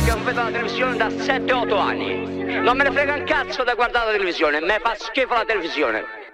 che non vedo la televisione da 7-8 anni. Non me ne frega un cazzo da guardare la televisione, me fa schifo la televisione.